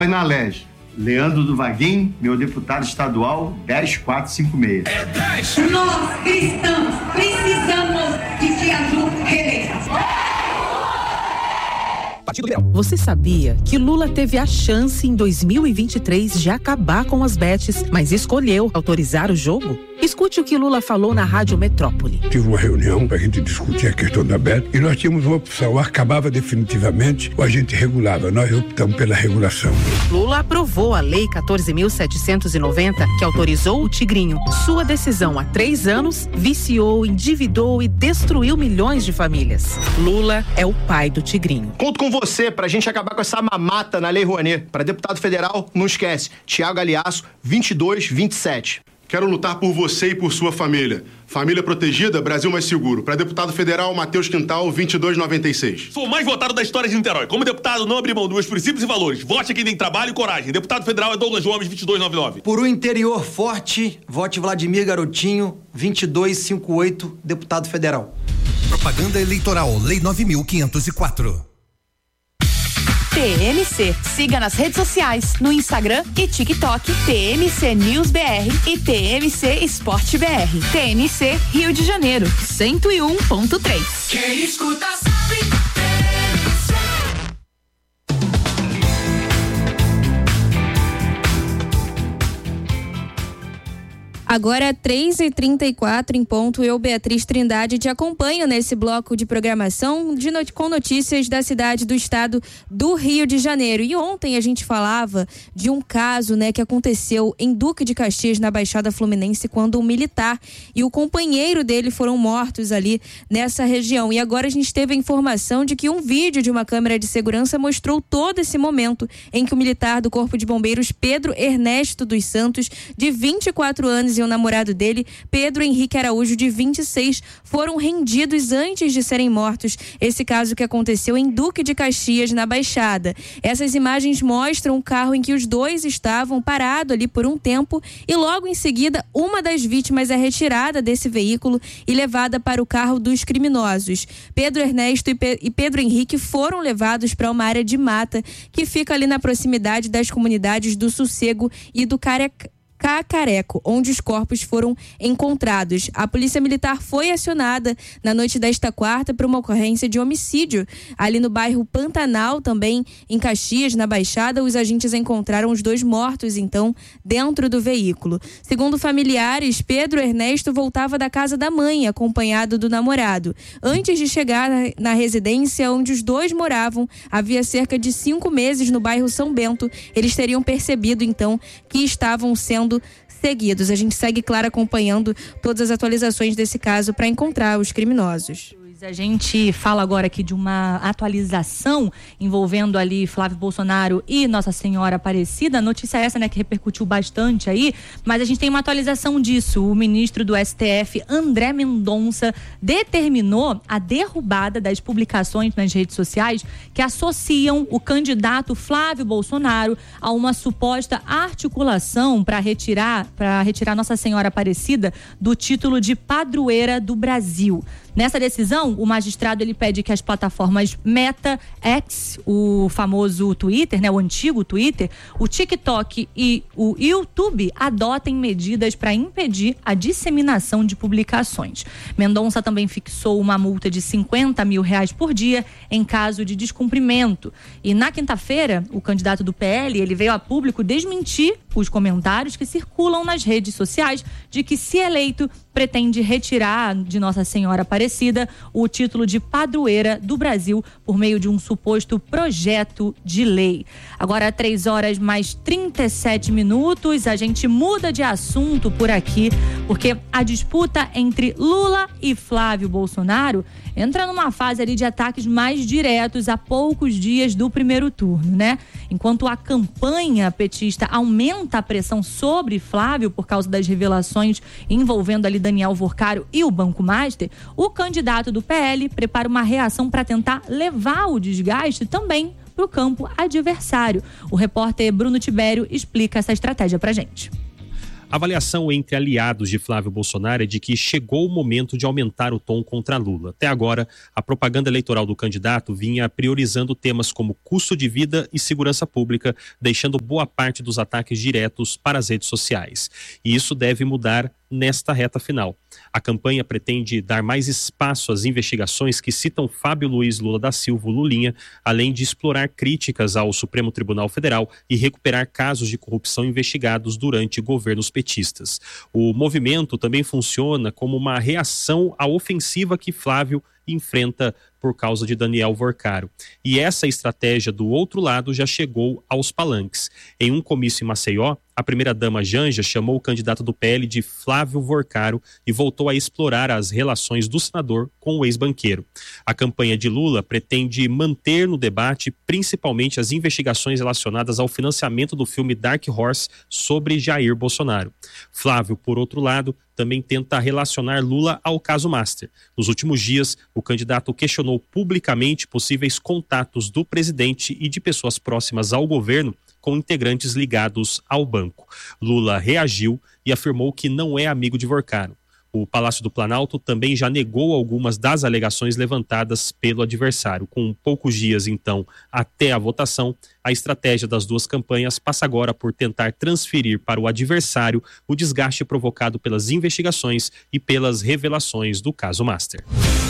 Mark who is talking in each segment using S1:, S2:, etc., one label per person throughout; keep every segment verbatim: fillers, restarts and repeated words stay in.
S1: Na L E G, Leandro do Vaguinho, meu deputado estadual, dez quatro cinco seis.
S2: É dez! Nós, cristãos, precisamos de que a Ju reeleja.
S3: Você sabia que Lula teve a chance em dois mil e vinte e três de acabar com as bets, mas escolheu autorizar o jogo? Escute o que Lula falou na Rádio Metrópole.
S4: Tive uma reunião para a gente discutir a questão da bet e nós tínhamos uma opção, ou acabava definitivamente ou a gente regulava. Nós optamos pela regulação.
S3: Lula aprovou a Lei quatorze mil setecentos e noventa, que autorizou o Tigrinho. Sua decisão há três anos viciou, endividou e destruiu milhões de famílias. Lula é o pai do Tigrinho.
S5: Conto com você pra gente acabar com essa mamata na Lei Rouanet. Para deputado federal, não esquece, Thiago Aliasso, vinte e dois vinte e sete.
S6: Quero lutar por você e por sua família. Família protegida, Brasil mais seguro. Para deputado federal, Matheus Quintal, vinte e dois noventa e seis.
S7: Sou o mais votado da história de Niterói. Como deputado, não abri mão dos meus princípios e valores. Vote a quem tem trabalho e coragem. Deputado federal é Douglas Gomes, vinte e dois noventa e nove.
S8: Por um interior forte, vote Vladimir Garotinho, vinte e dois cinquenta e oito, deputado federal.
S9: Propaganda eleitoral, Lei nove mil quinhentos e quatro.
S10: T M C. Siga nas redes sociais, no Instagram e TikTok, T M C News B R e T M C Esporte B R. T M C Rio de Janeiro, cento e um ponto três.
S2: Quem escuta sabe.
S11: Agora, três e trinta e quatro em ponto, eu, Beatriz Trindade, te acompanho nesse bloco de programação de not- com notícias da cidade do estado do Rio de Janeiro. E ontem a gente falava de um caso, né, que aconteceu em Duque de Caxias, na Baixada Fluminense, quando um militar e o companheiro dele foram mortos ali nessa região. E agora a gente teve a informação de que um vídeo de uma câmera de segurança mostrou todo esse momento em que o militar do Corpo de Bombeiros, Pedro Ernesto dos Santos, de vinte e quatro anos, e o namorado dele, Pedro Henrique Araújo, de vinte e seis, foram rendidos antes de serem mortos. Esse caso que aconteceu em Duque de Caxias, na Baixada. Essas imagens mostram o carro em que os dois estavam parado ali por um tempo e logo em seguida uma das vítimas é retirada desse veículo e levada para o carro dos criminosos. Pedro Ernesto e, Pe- e Pedro Henrique foram levados para uma área de mata que fica ali na proximidade das comunidades do Sossego e do Careca. Cacareco, onde os corpos foram encontrados. A Polícia Militar foi acionada na noite desta quarta por uma ocorrência de homicídio ali no bairro Pantanal, também em Caxias, na Baixada. Os agentes encontraram os dois mortos, então, dentro do veículo. Segundo familiares, Pedro Ernesto voltava da casa da mãe, acompanhado do namorado. Antes de chegar na residência onde os dois moravam, havia cerca de cinco meses no bairro São Bento, eles teriam percebido, então, que estavam sendo seguidos. A gente segue, claro, acompanhando todas as atualizações desse caso para encontrar os criminosos.
S12: A gente fala agora aqui de uma atualização envolvendo ali Flávio Bolsonaro e Nossa Senhora Aparecida. Notícia essa, né, que repercutiu bastante aí, mas a gente tem uma atualização disso. O ministro do S T F, André Mendonça, determinou a derrubada das publicações nas redes sociais que associam o candidato Flávio Bolsonaro a uma suposta articulação para retirar, para retirar Nossa Senhora Aparecida do título de padroeira do Brasil. Nessa decisão, o magistrado ele pede que as plataformas Meta, X, o famoso Twitter, né, o antigo Twitter, o TikTok e o YouTube adotem medidas para impedir a disseminação de publicações. Mendonça também fixou uma multa de cinquenta mil reais por dia em caso de descumprimento. E na quinta-feira, o candidato do P L ele veio a público desmentir os comentários que circulam nas redes sociais de que, se eleito, pretende retirar de Nossa Senhora Aparecida o título de padroeira do Brasil por meio de um suposto projeto de lei. Agora, três horas mais trinta e sete minutos, a gente muda de assunto por aqui, porque a disputa entre Lula e Flávio Bolsonaro entra numa fase ali de ataques mais diretos a poucos dias do primeiro turno, né? Enquanto a campanha petista aumenta a pressão sobre Flávio por causa das revelações envolvendo ali Daniel Vorcário e o Banco Master, o candidato do P L prepara uma reação para tentar levar o desgaste também para o campo adversário. O repórter Bruno Tibério explica essa estratégia pra gente.
S13: A avaliação entre aliados de Flávio Bolsonaro é de que chegou o momento de aumentar o tom contra Lula. Até agora, a propaganda eleitoral do candidato vinha priorizando temas como custo de vida e segurança pública, deixando boa parte dos ataques diretos para as redes sociais. E isso deve mudar nesta reta final. A campanha pretende dar mais espaço às investigações que citam Fábio Luiz Lula da Silva, Lulinha, além de explorar críticas ao Supremo Tribunal Federal e recuperar casos de corrupção investigados durante governos petistas. O movimento também funciona como uma reação à ofensiva que Flávio enfrenta por causa de Daniel Vorcaro. E essa estratégia do outro lado já chegou aos palanques. Em um comício em Maceió, a primeira-dama Janja chamou o candidato do P L de Flávio Vorcaro e voltou a explorar as relações do senador com o ex-banqueiro. A campanha de Lula pretende manter no debate principalmente as investigações relacionadas ao financiamento do filme Dark Horse sobre Jair Bolsonaro. Flávio, por outro lado, também tenta relacionar Lula ao caso Master. Nos últimos dias, o candidato questionou publicamente possíveis contatos do presidente e de pessoas próximas ao governo com integrantes ligados ao banco. Lula reagiu e afirmou que não é amigo de Vorcaro. O Palácio do Planalto também já negou algumas das alegações levantadas pelo adversário. Com poucos dias, então, até a votação, a estratégia das duas campanhas passa agora por tentar transferir para o adversário o desgaste provocado pelas investigações e pelas revelações do caso Master.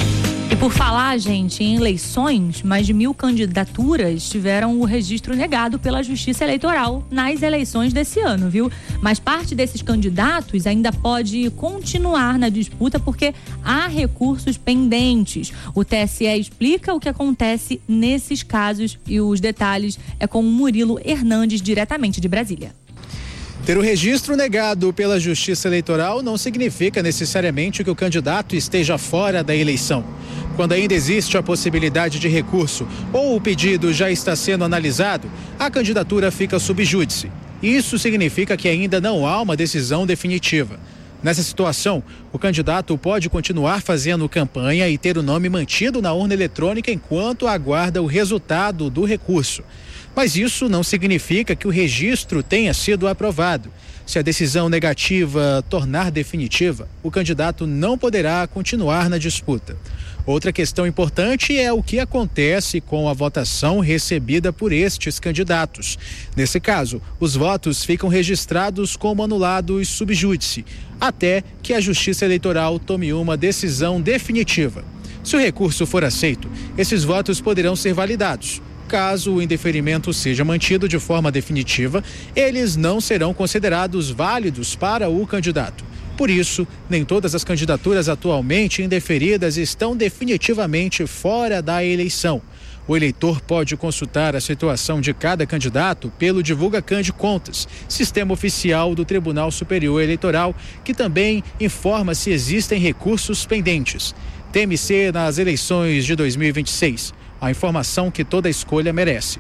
S12: E por falar, gente, em eleições, mais de mil candidaturas tiveram o registro negado pela Justiça Eleitoral nas eleições desse ano, viu? Mas parte desses candidatos ainda pode continuar na disputa porque há recursos pendentes. O T S E explica o que acontece nesses casos e os detalhes é com o Murilo Hernandes, diretamente de Brasília.
S14: Ter o registro negado pela Justiça Eleitoral não significa necessariamente que o candidato esteja fora da eleição. Quando ainda existe a possibilidade de recurso ou o pedido já está sendo analisado, a candidatura fica sub júdice. Isso significa que ainda não há uma decisão definitiva. Nessa situação, o candidato pode continuar fazendo campanha e ter o nome mantido na urna eletrônica enquanto aguarda o resultado do recurso. Mas isso não significa que o registro tenha sido aprovado. Se a decisão negativa tornar definitiva, o candidato não poderá continuar na disputa. Outra questão importante é o que acontece com a votação recebida por estes candidatos. Nesse caso, os votos ficam registrados como anulados sub júdice, até que a Justiça Eleitoral tome uma decisão definitiva. Se o recurso for aceito, esses votos poderão ser validados. Caso o indeferimento seja mantido de forma definitiva, eles não serão considerados válidos para o candidato. Por isso, nem todas as candidaturas atualmente indeferidas estão definitivamente fora da eleição. O eleitor pode consultar a situação de cada candidato pelo DivulgaCan de Contas, sistema oficial do Tribunal Superior Eleitoral, que também informa se existem recursos pendentes. T M C nas eleições de dois mil e vinte e seis. A informação que toda escolha merece.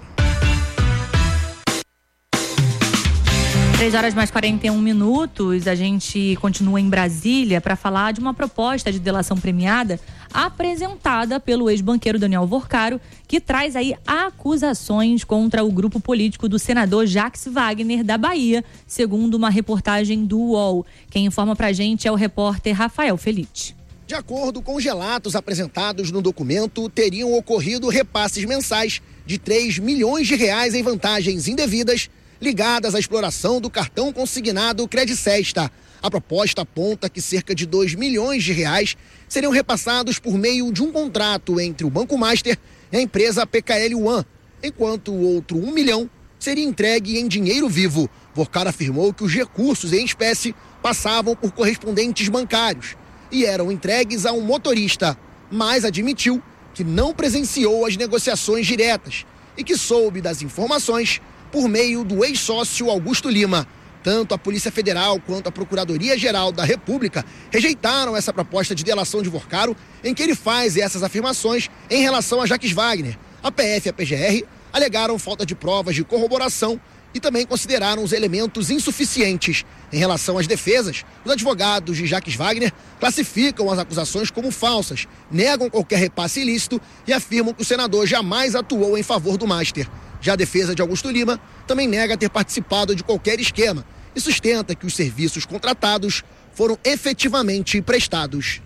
S12: três horas mais quarenta e um minutos, a gente continua em Brasília para falar de uma proposta de delação premiada apresentada pelo ex-banqueiro Daniel Vorcaro, que traz aí acusações contra o grupo político do senador Jacques Wagner da Bahia, segundo uma reportagem do U O L. Quem informa pra gente é o repórter Rafael Felite.
S15: De acordo com os relatos apresentados no documento, teriam ocorrido repasses mensais de três milhões de reais em vantagens indevidas ligadas à exploração do cartão consignado Credicesta. A proposta aponta que cerca de dois milhões de reais seriam repassados por meio de um contrato entre o Banco Master e a empresa P K L One, enquanto o outro um milhão seria entregue em dinheiro vivo. Vorcaro afirmou que os recursos em espécie passavam por correspondentes bancários e eram entregues a um motorista, mas admitiu que não presenciou as negociações diretas e que soube das informações por meio do ex-sócio Augusto Lima. Tanto a Polícia Federal quanto a Procuradoria-Geral da República rejeitaram essa proposta de delação de Vorcaro, em que ele faz essas afirmações em relação a Jacques Wagner. A P F e a P G R alegaram falta de provas de corroboração e também consideraram os elementos insuficientes. Em relação às defesas, os advogados de Jacques Wagner classificam as acusações como falsas, negam qualquer repasse ilícito e afirmam que o senador jamais atuou em favor do Master. Já a defesa de Augusto Lima também nega ter participado de qualquer esquema e sustenta que os serviços contratados foram efetivamente prestados.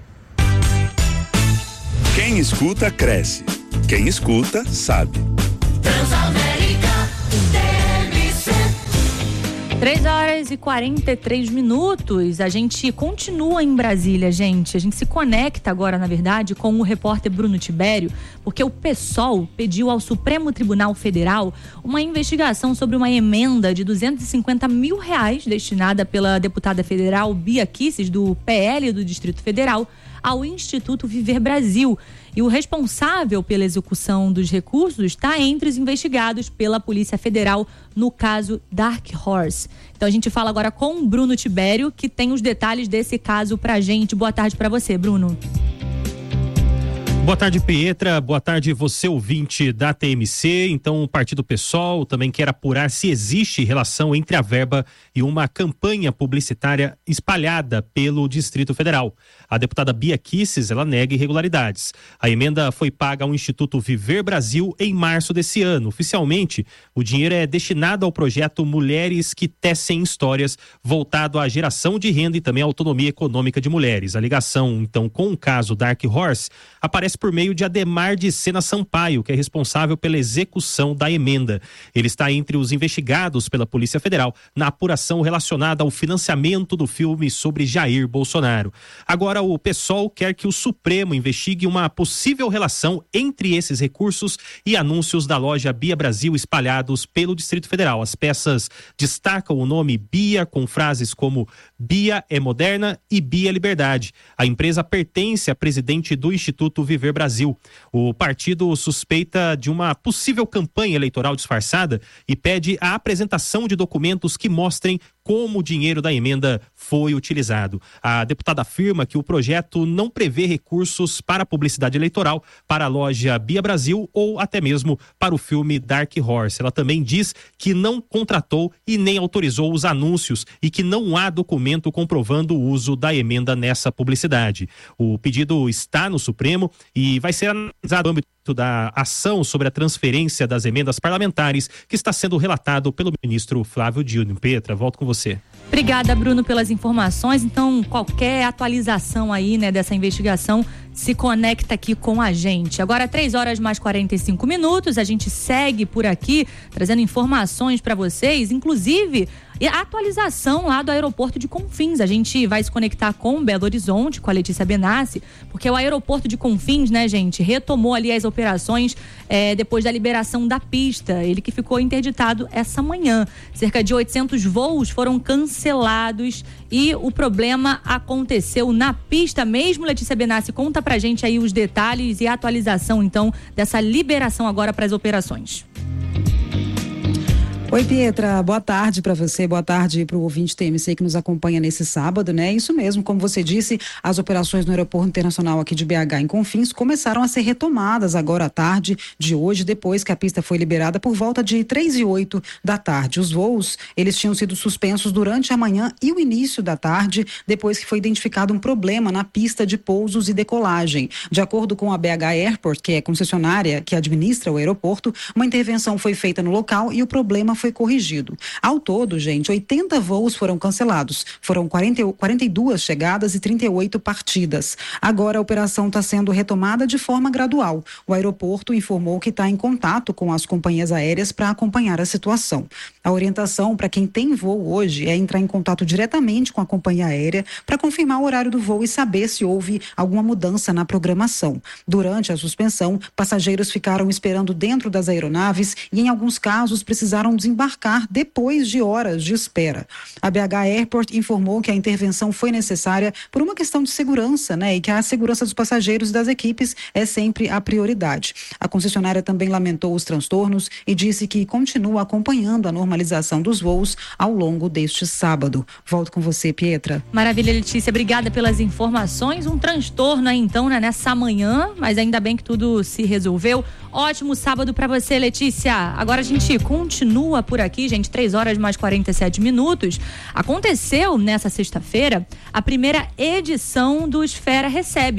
S16: Quem escuta, cresce. Quem escuta, sabe.
S10: Transamérica, T M C.
S12: três horas e quarenta e três minutos. A gente continua em Brasília, gente. A gente se conecta agora, na verdade, com o repórter Bruno Tibério, porque o PSOL pediu ao Supremo Tribunal Federal uma investigação sobre uma emenda de duzentos e cinquenta mil reais destinada pela deputada federal Bia Kicis, do P L do Distrito Federal, ao Instituto Viver Brasil. E o responsável pela execução dos recursos está entre os investigados pela Polícia Federal no caso Dark Horse. Então a gente fala agora com o Bruno Tibério, que tem os detalhes desse caso pra gente. Boa tarde pra você, Bruno.
S13: Boa tarde, Pietra. Boa tarde, você ouvinte da T M C. Então, o Partido PSOL também quer apurar se existe relação entre a verba e uma campanha publicitária espalhada pelo Distrito Federal. A deputada Bia Kicis, ela nega irregularidades. A emenda foi paga ao Instituto Viver Brasil em março desse ano. Oficialmente, o dinheiro é destinado ao projeto Mulheres que Tecem Histórias, voltado à geração de renda e também à autonomia econômica de mulheres. A ligação, então, com o caso Dark Horse aparece por meio de Ademar de Sena Sampaio, que é responsável pela execução da emenda. Ele está entre os investigados pela Polícia Federal na apuração relacionada ao financiamento do filme sobre Jair Bolsonaro. Agora, o PSOL quer que o Supremo investigue uma possível relação entre esses recursos e anúncios da loja Bia Brasil espalhados pelo Distrito Federal. As peças destacam o nome Bia com frases como Bia é moderna e Bia é liberdade. A empresa pertence à presidente do Instituto Viver Brasil. O partido suspeita de uma possível campanha eleitoral disfarçada e pede a apresentação de documentos que mostrem como o dinheiro da emenda foi utilizado. A deputada afirma que o projeto não prevê recursos para publicidade eleitoral, para a loja Bia Brasil ou até mesmo para o filme Dark Horse. Ela também diz que não contratou e nem autorizou os anúncios e que não há documento comprovando o uso da emenda nessa publicidade. O pedido está no Supremo e vai ser analisado no âmbito da ação sobre a transferência das emendas parlamentares que está sendo relatado pelo ministro Flávio Dino. Petra, volto com você.
S12: Obrigada, Bruno, pelas informações. Então, qualquer atualização aí, né, dessa investigação, se conecta aqui com a gente. Agora, três horas mais quarenta e cinco minutos, a gente segue por aqui, trazendo informações para vocês, inclusive a atualização lá do aeroporto de Confins. A gente vai se conectar com Belo Horizonte, com a Letícia Benassi, porque o aeroporto de Confins, né, gente, retomou ali as operações é, depois da liberação da pista. Ele que ficou interditado essa manhã. Cerca de oitocentos voos foram cancelados e o problema aconteceu na pista mesmo. Letícia Benassi, conta pra gente aí os detalhes e a atualização, então, dessa liberação agora para as operações.
S17: Oi, Pietra, boa tarde para você, boa tarde para o ouvinte T M C que nos acompanha nesse sábado, né? Isso mesmo, como você disse, as operações no Aeroporto Internacional aqui de B H em Confins começaram a ser retomadas agora à tarde de hoje, depois que a pista foi liberada por volta de três e oito da tarde. Os voos, eles tinham sido suspensos durante a manhã e o início da tarde, depois que foi identificado um problema na pista de pousos e decolagem. De acordo com a B H Airport, que é concessionária que administra o aeroporto, uma intervenção foi feita no local e o problema foi corrigido. Ao todo, gente, oitenta voos foram cancelados. Foram quarenta, quarenta e duas chegadas e trinta e oito partidas. Agora a operação está sendo retomada de forma gradual. O aeroporto informou que está em contato com as companhias aéreas para acompanhar a situação. A orientação para quem tem voo hoje é entrar em contato diretamente com a companhia aérea para confirmar o horário do voo e saber se houve alguma mudança na programação. Durante a suspensão, passageiros ficaram esperando dentro das aeronaves e, em alguns casos, precisaram desembarcar depois de horas de espera. A B H Airport informou que a intervenção foi necessária por uma questão de segurança, né? E que a segurança dos passageiros e das equipes é sempre a prioridade. A concessionária também lamentou os transtornos e disse que continua acompanhando a normalização dos voos ao longo deste sábado. Volto com você, Pietra.
S12: Maravilha, Letícia. Obrigada pelas informações. Um transtorno aí, então, né, nessa manhã, mas ainda bem que tudo se resolveu. Ótimo sábado para você, Letícia. Agora a gente continua por aqui, gente, três horas mais quarenta e sete minutos. Aconteceu nessa sexta-feira a primeira edição do Esfera Recebe.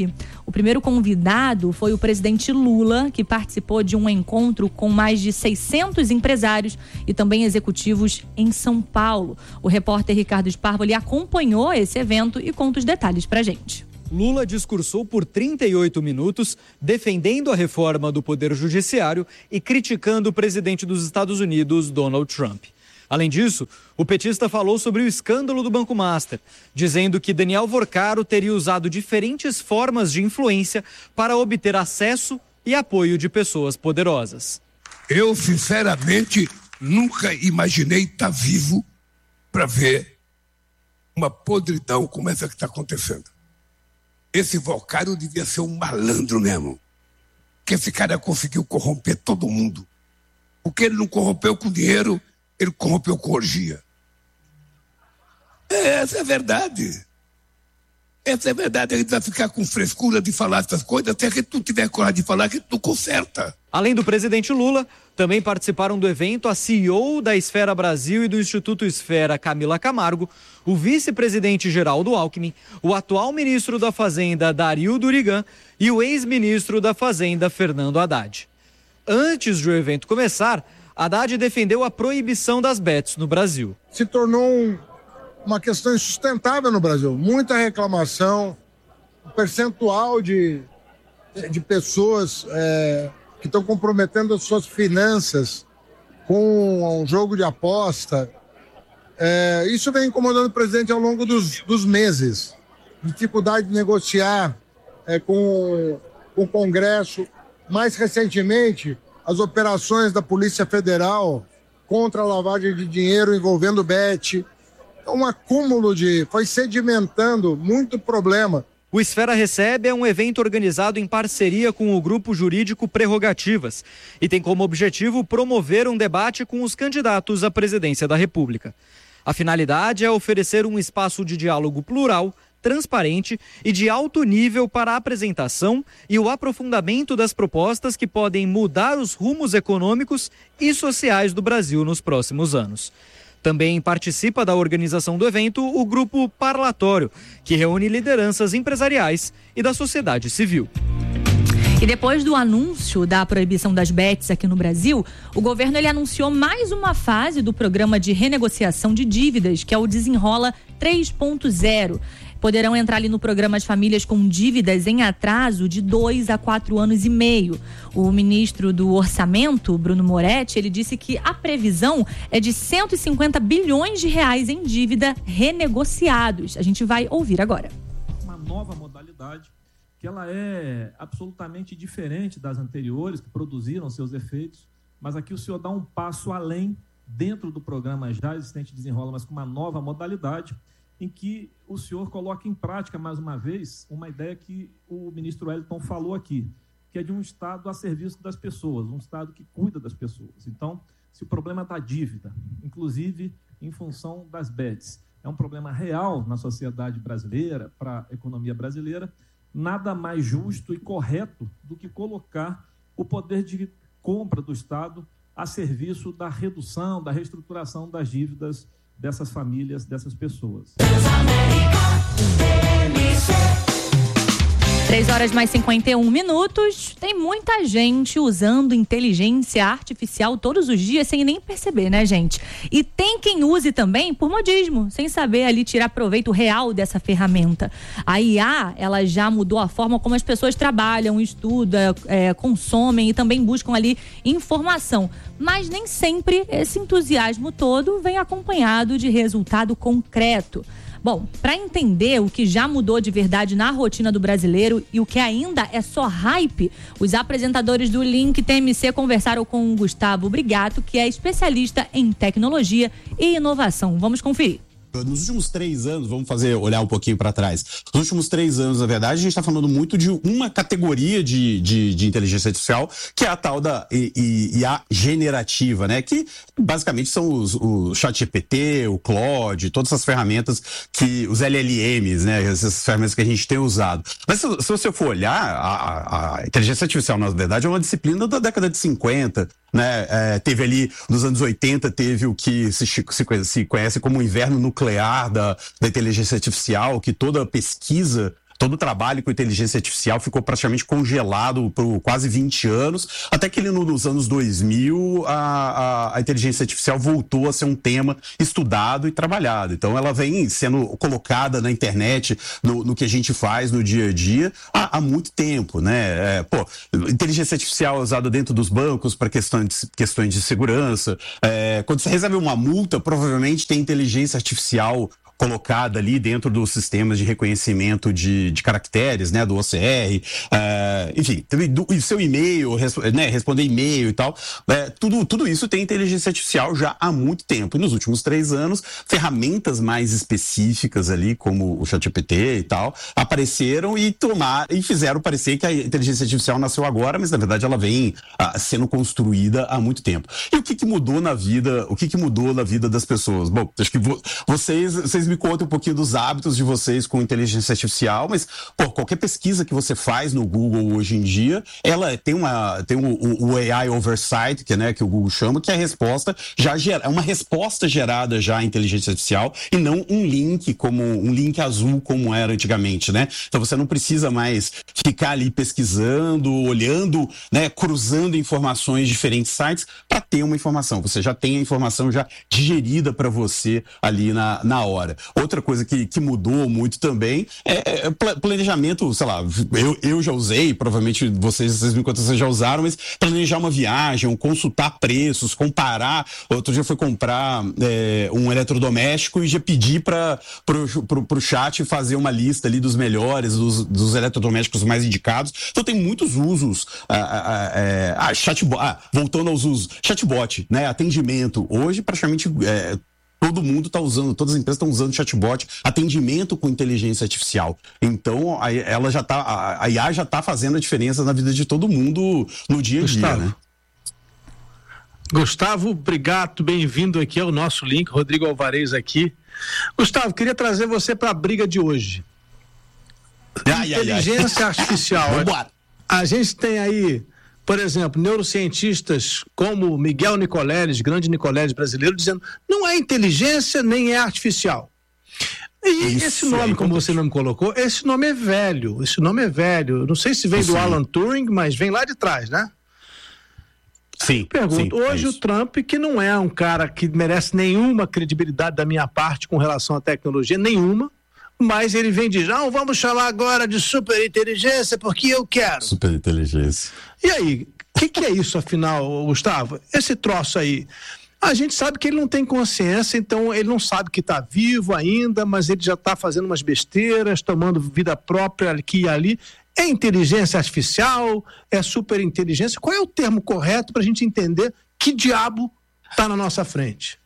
S12: O primeiro convidado foi o presidente Lula, que participou de um encontro com mais de seiscentos empresários e também executivos em São Paulo. O repórter Ricardo Sparvoli acompanhou esse evento e conta os detalhes pra gente.
S18: Lula discursou por trinta e oito minutos, defendendo a reforma do Poder Judiciário e criticando o presidente dos Estados Unidos, Donald Trump. Além disso, o petista falou sobre o escândalo do Banco Master, dizendo que Daniel Vorcaro teria usado diferentes formas de influência para obter acesso e apoio de pessoas poderosas.
S4: Eu, sinceramente, nunca imaginei estar vivo para ver uma podridão como essa que está acontecendo. Esse Vorcaro devia ser um malandro mesmo. Que esse cara conseguiu corromper todo mundo. O que ele não corrompeu com dinheiro, ele corrompeu com orgia. É, essa é a verdade. Essa é a verdade. A gente vai ficar com frescura de falar essas coisas até que tu tiver coragem de falar que tu conserta.
S18: Além do presidente Lula, também participaram do evento a C E O da Esfera Brasil e do Instituto Esfera, Camila Camargo, o vice-presidente Geraldo Alckmin, o atual ministro da Fazenda, Dario Durigan, e o ex-ministro da Fazenda, Fernando Haddad. Antes do evento começar, Haddad defendeu a proibição das bets no Brasil.
S19: Se tornou um, uma questão insustentável no Brasil. Muita reclamação, um percentual de, de pessoas é, que estão comprometendo as suas finanças com um jogo de aposta. É, isso vem incomodando o presidente ao longo dos, dos meses. Dificuldade de negociar é, com, com o Congresso. Mais recentemente, as operações da Polícia Federal contra a lavagem de dinheiro envolvendo bet. Então, um acúmulo de... foi sedimentando muito problema.
S18: O Esfera Recebe é um evento organizado em parceria com o grupo jurídico Prerrogativas e tem como objetivo promover um debate com os candidatos à presidência da República. A finalidade é oferecer um espaço de diálogo plural, transparente e de alto nível para a apresentação e o aprofundamento das propostas que podem mudar os rumos econômicos e sociais do Brasil nos próximos anos. Também participa da organização do evento o Grupo Parlatório, que reúne lideranças empresariais e da sociedade civil.
S12: E depois do anúncio da proibição das bets aqui no Brasil, o governo ele anunciou mais uma fase do programa de renegociação de dívidas, que é o Desenrola três ponto zero. Poderão entrar ali no programa as famílias com dívidas em atraso de dois a quatro anos e meio. O ministro do Orçamento, Bruno Moretti, ele disse que a previsão é de cento e cinquenta bilhões de reais em dívida renegociados. A gente vai ouvir agora.
S20: Uma nova modalidade que ela é absolutamente diferente das anteriores, que produziram seus efeitos, mas aqui o senhor dá um passo além dentro do programa já existente Desenrola, mas com uma nova modalidade, em que o senhor coloca em prática, mais uma vez, uma ideia que o ministro Wellington falou aqui, que é de um Estado a serviço das pessoas, um Estado que cuida das pessoas. Então, se o problema da dívida, inclusive em função das bets, é um problema real na sociedade brasileira, para a economia brasileira, nada mais justo e correto do que colocar o poder de compra do Estado a serviço da redução, da reestruturação das dívidas dessas famílias, dessas pessoas.
S12: três horas mais cinquenta e um minutos. Tem muita gente usando inteligência artificial todos os dias sem nem perceber, né, gente? E tem quem use também por modismo, sem saber ali tirar proveito real dessa ferramenta. A I A, ela já mudou a forma como as pessoas trabalham, estudam, é, consomem e também buscam ali informação. Mas nem sempre esse entusiasmo todo vem acompanhado de resultado concreto. Bom, para entender o que já mudou de verdade na rotina do brasileiro e o que ainda é só hype, os apresentadores do Link T M C conversaram com o Gustavo Brigato, que é especialista em tecnologia e inovação. Vamos conferir.
S21: Nos últimos três anos, vamos fazer olhar um pouquinho para trás. Nos últimos três anos, na verdade, a gente está falando muito de uma categoria de, de, de inteligência artificial, que é a tal da I A generativa, né? Que basicamente são os, o ChatGPT, o Claude, todas essas ferramentas que os L L Ms, né? Essas ferramentas que a gente tem usado. Mas se, se você for olhar, a, a inteligência artificial, na verdade, é uma disciplina da década de cinquenta. Né? É, teve ali, nos anos oitenta, teve o que se, se, se conhece como o inverno nuclear da, da inteligência artificial, que toda pesquisa todo o trabalho com inteligência artificial ficou praticamente congelado por quase vinte anos, até que nos anos dois mil a, a, a inteligência artificial voltou a ser um tema estudado e trabalhado. Então ela vem sendo colocada na internet, no, no que a gente faz no dia a dia há, há muito tempo, né? É, pô, inteligência artificial é usada dentro dos bancos para questões de, questões de segurança. É, quando você recebe uma multa, provavelmente tem inteligência artificial colocada ali dentro dos sistemas de reconhecimento de, de caracteres, né, do O C R, uh, enfim, do, do seu e-mail, res, né, responder e-mail e tal, é, tudo, tudo isso tem inteligência artificial já há muito tempo. E nos últimos três anos, ferramentas mais específicas ali, como o ChatGPT e tal, apareceram e tomaram, e fizeram parecer que a inteligência artificial nasceu agora, mas na verdade ela vem uh, sendo construída há muito tempo. E o que que mudou na vida, o que que mudou na vida das pessoas? Bom, acho que vo, vocês, vocês me contem um pouquinho dos hábitos de vocês com inteligência artificial, mas pô, qualquer pesquisa que você faz no Google hoje em dia, ela tem uma tem o, o A I Oversight, que, né, que o Google chama, que é a resposta já gera, é uma resposta gerada já à inteligência artificial e não um link como um link azul como era antigamente, né? Então você não precisa mais ficar ali pesquisando, olhando, né, cruzando informações de diferentes sites para ter uma informação. Você já tem a informação já digerida para você ali na, na hora. Outra coisa que, que mudou muito também é planejamento, sei lá, eu, eu já usei, provavelmente vocês, vocês me contam, vocês já usaram, mas planejar uma viagem, consultar preços, comparar. Outro dia eu fui comprar é, um eletrodoméstico e já pedi para pro, pro, pro chat fazer uma lista ali dos melhores, dos, dos eletrodomésticos mais indicados. Então tem muitos usos. Ah, ah, é, ah, chatbot, ah, voltando aos usos, chatbot, né, atendimento. Hoje praticamente é, todo mundo está usando, todas as empresas estão usando chatbot, atendimento com inteligência artificial. Então, a, ela já tá, a, a I A já está fazendo a diferença na vida de todo mundo no dia a dia,
S1: Gustavo.
S21: né?
S1: Gustavo, obrigado, bem-vindo aqui ao nosso link, Rodrigo Alvarez aqui. Gustavo, queria trazer você para a briga de hoje.
S21: Ai,
S1: inteligência
S21: ai, ai.
S1: artificial.
S21: Vambora.
S1: A gente tem aí, por exemplo, neurocientistas como Miguel Nicoleles, grande Nicoleles brasileiro, dizendo não é inteligência nem é artificial. E
S21: Isso
S1: esse nome,
S21: é
S1: como você não me colocou, esse nome é velho, esse nome é velho. Não sei se vem
S21: Sim.
S1: do Alan Turing, mas vem lá de trás, né?
S21: Sim.
S1: Pergunto,
S21: sim,
S1: hoje
S21: é
S1: o Trump, que não é um cara que merece nenhuma credibilidade da minha parte com relação à tecnologia, nenhuma, mas ele vem de, não, vamos chamar agora de superinteligência porque eu quero.
S21: Superinteligência.
S1: E aí, o que, que é isso afinal, Gustavo? Esse troço aí, a gente sabe que ele não tem consciência, então ele não sabe que está vivo ainda, mas ele já está fazendo umas besteiras, tomando vida própria aqui e ali. É inteligência artificial? É superinteligência? Qual é o termo correto para a gente entender que diabo está na nossa frente?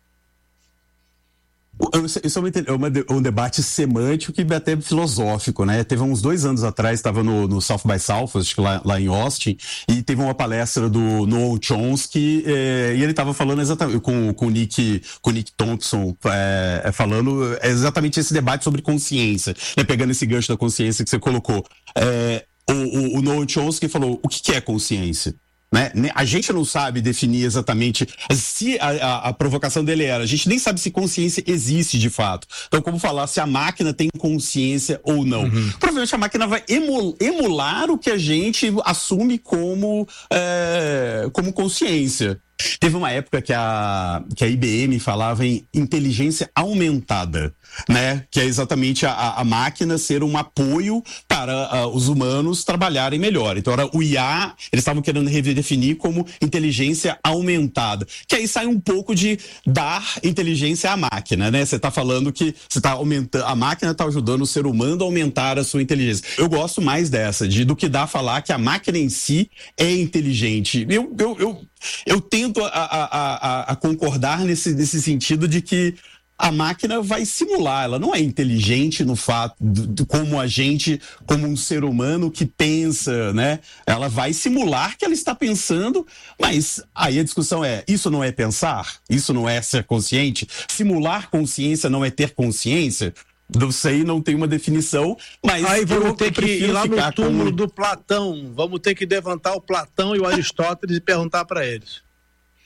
S21: Isso é, uma, é uma, um debate semântico e até filosófico, né? Teve uns dois anos atrás, estava no, no South by Southwest, lá, lá em Austin, e teve uma palestra do Noam Chomsky, é, e ele estava falando exatamente com, com o Nick, com o Nick Thompson, é, falando exatamente esse debate sobre consciência, né? Pegando esse gancho da consciência que você colocou. É, o, o, o Noam Chomsky falou, o que, que é consciência? Né? A gente não sabe definir exatamente se a, a, a provocação dele era, a gente nem sabe se consciência existe de fato. Então, como falar se a máquina tem consciência ou não? Uhum. Provavelmente a máquina vai emul, emular o que a gente assume como, é, como consciência. Teve uma época que a, que a I B M falava em inteligência aumentada, né? Que é exatamente a, a máquina ser um apoio para uh, os humanos trabalharem melhor. Então era o I A, eles estavam querendo redefinir como inteligência aumentada. Que aí sai um pouco de dar inteligência à máquina, né? Você está falando que você tá aumentando, a máquina está ajudando o ser humano a aumentar a sua inteligência. Eu gosto mais dessa, de, do que dar a falar que a máquina em si é inteligente. Eu, eu, eu, eu tento a, a, a, a concordar nesse, nesse sentido de que a máquina vai simular, ela não é inteligente no fato de, de como a gente, como um ser humano que pensa, né? Ela vai simular que ela está pensando, mas aí a discussão é, isso não é pensar? Isso não é ser consciente? Simular consciência não é ter consciência? Não sei, não tem uma definição, mas
S1: aí vamos
S21: eu,
S1: ter
S21: eu
S1: que ir lá no túmulo
S21: como...
S1: do Platão, vamos ter que levantar o Platão e o Aristóteles e perguntar para eles.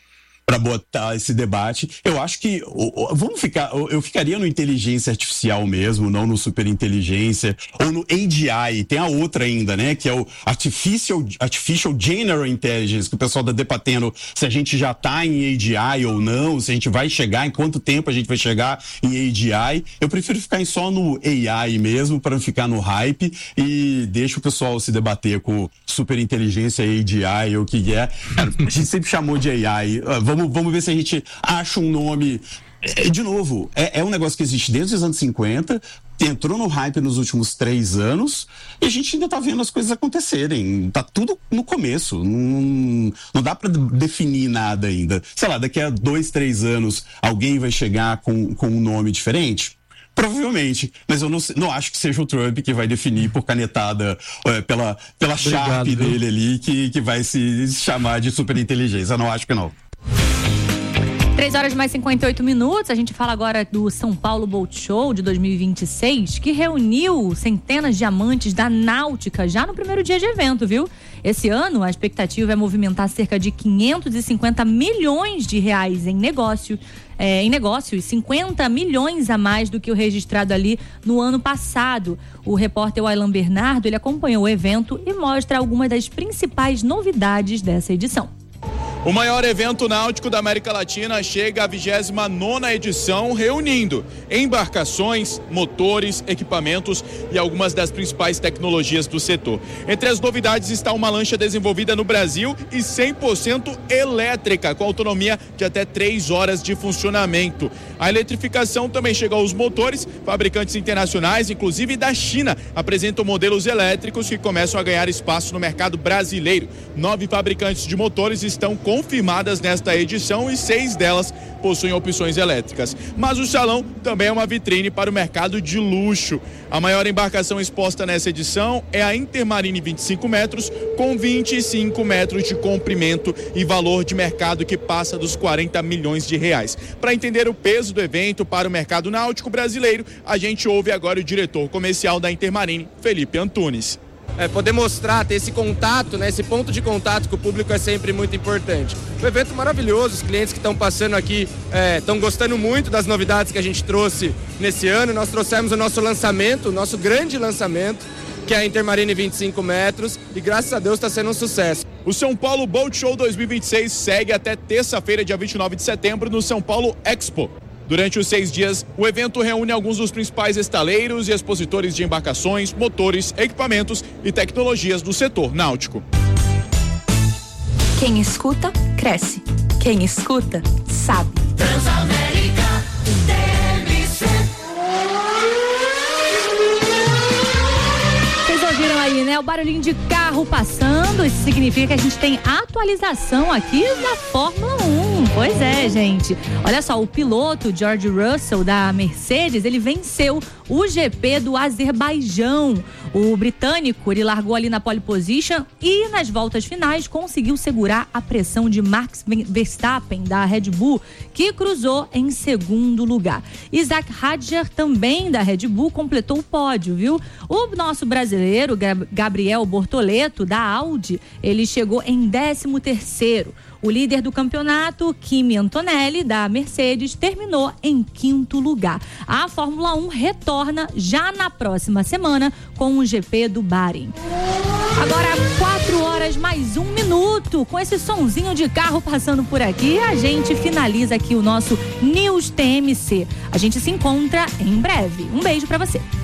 S21: para botar esse debate. Eu acho que vamos ficar, eu ficaria no inteligência artificial mesmo, não no superinteligência ou no A G I. Tem a outra ainda, né, que é o Artificial Artificial General Intelligence, que o pessoal tá debatendo se a gente já tá em A G I ou não, se a gente vai chegar, em quanto tempo a gente vai chegar em A G I. Eu prefiro ficar em só no A I mesmo, para não ficar no hype, e deixa o pessoal se debater com superinteligência, A G I, ou o que é. Cara, a gente sempre chamou de A I. Vamos, vamos ver se a gente acha um nome. De novo, é, é um negócio que existe desde os anos cinquenta, entrou no hype nos últimos três anos, e a gente ainda tá vendo as coisas acontecerem. Tá tudo no começo. Não, não dá para definir nada ainda. Sei lá, daqui a dois, três anos, alguém vai chegar com, com um nome diferente? Provavelmente, mas eu não, não acho que seja o Trump que vai definir por canetada é, pela, pela Sharp dele ali, que, que vai se chamar de superinteligência. Eu não acho que não.
S12: três horas mais cinquenta e oito minutos, a gente fala agora do São Paulo Boat Show de dois mil e vinte e seis, que reuniu centenas de amantes da náutica já no primeiro dia de evento, viu? Esse ano, a expectativa é movimentar cerca de quinhentos e cinquenta milhões de reais em negócio, é, em negócios, cinquenta milhões a mais do que o registrado ali no ano passado. O repórter Wailan Bernardo, ele acompanhou o evento e mostra algumas das principais novidades dessa edição.
S3: O maior evento náutico da América Latina chega à vigésima nona edição, reunindo embarcações, motores, equipamentos e algumas das principais tecnologias do setor. Entre as novidades está uma lancha desenvolvida no Brasil e cem por cento elétrica, com autonomia de até três horas de funcionamento. A eletrificação também chegou aos motores. Fabricantes internacionais, inclusive da China, apresentam modelos elétricos que começam a ganhar espaço no mercado brasileiro. Nove fabricantes de motores estão com confirmadas nesta edição e seis delas possuem opções elétricas. Mas o salão também é uma vitrine para o mercado de luxo. A maior embarcação exposta nessa edição é a Intermarine vinte e cinco metros, com vinte e cinco metros de comprimento e valor de mercado que passa dos quarenta milhões de reais. Para entender o peso do evento para o mercado náutico brasileiro, a gente ouve agora o diretor comercial da Intermarine, Felipe Antunes.
S22: É, poder mostrar, ter esse contato, né, esse ponto de contato com o público é sempre muito importante. Um evento maravilhoso, os clientes que estão passando aqui estão é, gostando muito das novidades que a gente trouxe nesse ano. Nós trouxemos o nosso lançamento, o nosso grande lançamento, que é a Intermarine vinte e cinco metros, e graças a Deus está sendo um sucesso.
S3: O São Paulo Boat Show dois mil e vinte e seis segue até terça-feira, dia vinte e nove de setembro, no São Paulo Expo. Durante os seis dias, o evento reúne alguns dos principais estaleiros e expositores de embarcações, motores, equipamentos e tecnologias do setor náutico.
S10: Quem escuta, cresce. Quem escuta, sabe. Transamérica, T M C.
S12: Vocês ouviram aí, né? O barulhinho de carro passando. Isso significa que a gente tem atualização aqui da Fórmula um. Pois é, gente. Olha só, o piloto George Russell da Mercedes, ele venceu o G P do Azerbaijão. O britânico, ele largou ali na pole position e nas voltas finais conseguiu segurar a pressão de Max Verstappen da Red Bull, que cruzou em segundo lugar. Isaac Hadjar, também da Red Bull, completou o pódio, viu? O nosso brasileiro, Gabriel Bortoleto, da Audi, ele chegou em décimo terceiro. O líder do campeonato, Kimi Antonelli, da Mercedes, terminou em quinto lugar. A Fórmula um retorna já na próxima semana com o G P do Bahrein. Agora, quatro horas mais um minuto, com esse sonzinho de carro passando por aqui, a gente finaliza aqui o nosso News T M C. A gente se encontra em breve. Um beijo pra você.